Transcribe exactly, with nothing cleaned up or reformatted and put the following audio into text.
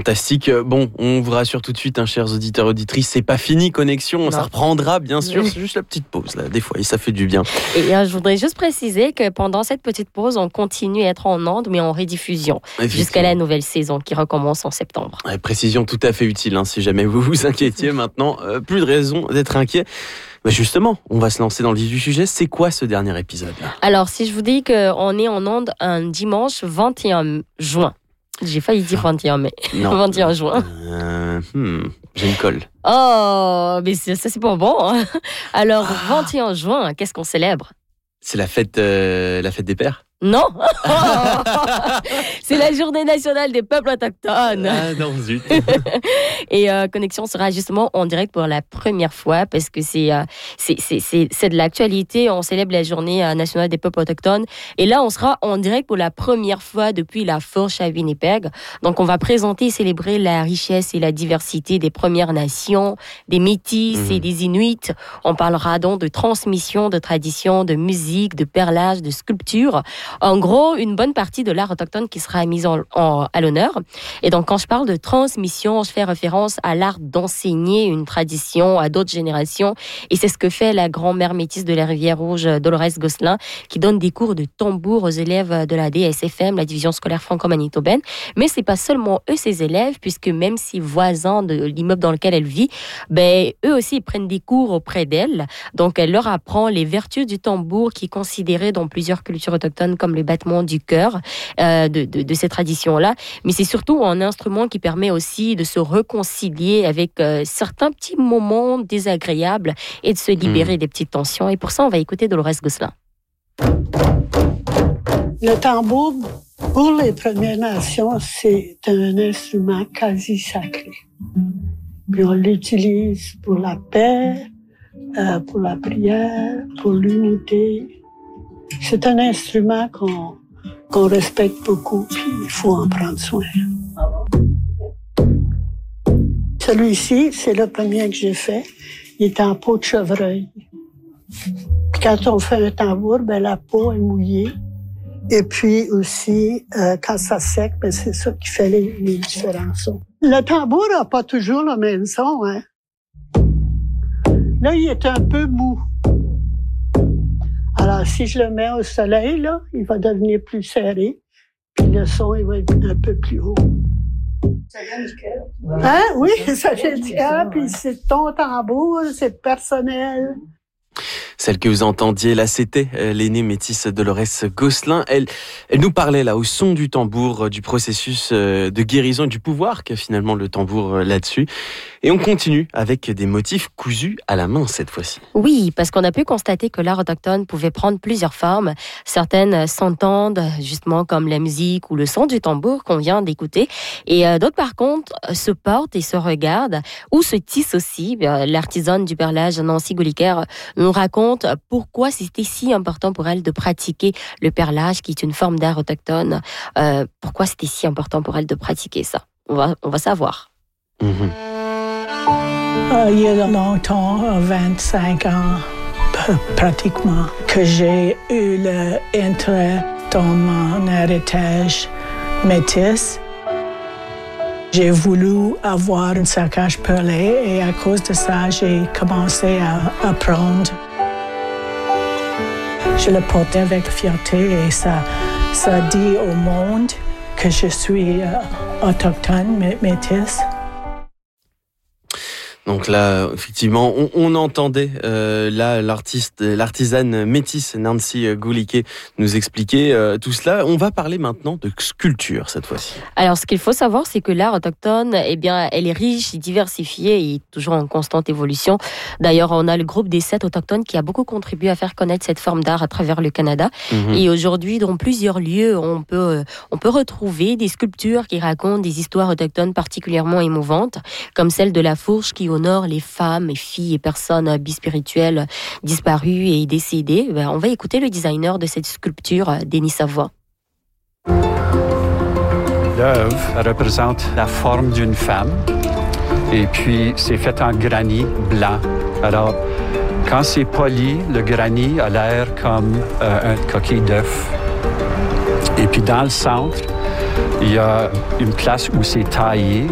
fantastique. Bon, on vous rassure tout de suite, hein, chers auditeurs, auditrices, c'est pas fini Connexion, non. Ça reprendra bien sûr, oui. C'est juste la petite pause là, des fois, et ça fait du bien. Et euh, je voudrais juste préciser que pendant cette petite pause, on continue à être en ondes, mais en rediffusion, jusqu'à la nouvelle saison qui recommence en septembre. Ouais, précision tout à fait utile, hein, si jamais vous vous inquiétiez maintenant, euh, plus de raison d'être inquiet. Mais justement, on va se lancer dans le vif du sujet. C'est quoi ce dernier épisode là? Alors, si je vous dis qu'on est en ondes un dimanche vingt et un juin, j'ai failli dire vingt et un mai. Non. vingt et un juin. Euh, hmm, j'ai une colle. Oh, mais ça, c'est pas bon. Hein. Alors, ah. vingt et un juin, qu'est-ce qu'on célèbre? C'est la fête, euh, la fête des pères? Non. C'est la journée nationale des peuples autochtones. Ah non, zut. Et euh, Connexion sera justement en direct pour la première fois parce que c'est, euh, c'est, c'est, c'est, c'est de l'actualité. On célèbre la journée nationale des peuples autochtones. Et là, on sera en direct pour la première fois depuis la fourche à Winnipeg. Donc, on va présenter et célébrer la richesse et la diversité des Premières Nations, des Métis mmh. et des Inuits. On parlera donc de transmission, de tradition, de musique, de perlage, de sculpture. En gros, une bonne partie de l'art autochtone qui sera mise en, en, à l'honneur. Et donc, quand je parle de transmission, je fais référence à l'art d'enseigner une tradition à d'autres générations. Et c'est ce que fait la grand-mère métisse de la Rivière-Rouge, Dolores Gosselin, qui donne des cours de tambour aux élèves de la D S F M, la division scolaire franco-manitobaine. Mais c'est pas seulement eux, ces élèves, puisque même si voisins de l'immeuble dans lequel elle vit, ben, eux aussi, ils prennent des cours auprès d'elle. Donc, elle leur apprend les vertus du tambour qui est considéré dans plusieurs cultures autochtones comme le battement du cœur euh, de, de, de ces traditions-là. Mais c'est surtout un instrument qui permet aussi de se réconcilier avec euh, certains petits moments désagréables et de se libérer mmh. des petites tensions. Et pour ça, on va écouter Dolores Gosselin. Le tambour, pour les Premières Nations, c'est un instrument quasi sacré. Puis on l'utilise pour la paix, euh, pour la prière, pour l'unité. C'est un instrument qu'on, qu'on respecte beaucoup, puis il faut en prendre soin. Celui-ci, c'est le premier que j'ai fait. Il est en peau de chevreuil. Puis quand on fait un tambour, ben la peau est mouillée. Et puis aussi, euh, quand ça sec, ben c'est ça qui fait les, les différents sons. Le tambour n'a pas toujours le même son, hein. Là, il est un peu mou. Alors, si je le mets au soleil, là, il va devenir plus serré. Puis le son, il va être un peu plus haut. Ça vient du cœur. Hein? Oui, ça vient du cœur. Puis c'est ton tambour, c'est personnel. Celle que vous entendiez, là, c'était euh, l'aînée métisse Dolores Gosselin. Elle, elle nous parlait, là, au son du tambour, euh, du processus euh, de guérison et du pouvoir qu'a finalement le tambour euh, là-dessus. Et on continue avec des motifs cousus à la main, cette fois-ci. Oui, parce qu'on a pu constater que l'art autochtone pouvait prendre plusieurs formes. Certaines s'entendent, justement, comme la musique ou le son du tambour qu'on vient d'écouter. Et euh, d'autres, par contre, se portent et se regardent, ou se tissent aussi. L'artisane du perlage, Nancy Goliker, nous raconte pourquoi c'était si important pour elle de pratiquer le perlage, qui est une forme d'art autochtone. Euh, pourquoi c'était si important pour elle de pratiquer ça? On va, on va savoir. Mmh. Euh, il y a longtemps, vingt-cinq ans, pratiquement, que j'ai eu l'intérêt dans mon héritage métis. J'ai voulu avoir un saccage perlé et à cause de ça, j'ai commencé à apprendre. Je le portais avec fierté et ça, ça dit au monde que je suis euh, autochtone, mé- métisse. Donc là, effectivement, on, on entendait euh, là l'artiste, l'artisane métisse Nancy Goliker nous expliquer euh, tout cela. On va parler maintenant de sculpture cette fois-ci. Alors, ce qu'il faut savoir, c'est que l'art autochtone, eh bien, elle est riche, diversifiée et toujours en constante évolution. D'ailleurs, on a le groupe des sept autochtones qui a beaucoup contribué à faire connaître cette forme d'art à travers le Canada. Mmh. Et aujourd'hui, dans plusieurs lieux, on peut on peut retrouver des sculptures qui racontent des histoires autochtones particulièrement émouvantes, comme celle de la fourche qui honore les femmes, et filles et personnes bispirituelles disparues et décédées. Ben, on va écouter le designer de cette sculpture, Denis Savoie. L'œuvre représente la forme d'une femme et puis c'est fait en granit blanc. Alors, quand c'est poli, le granit a l'air comme euh, une coquille d'œuf. Et puis dans le centre, il y a une place où c'est taillé